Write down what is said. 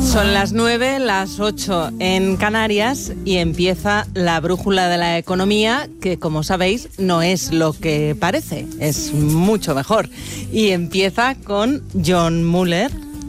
Son las 9, las 8 en Canarias y empieza la brújula de la economía, que como sabéis no es lo que parece, es mucho mejor. Y empieza con John Muller,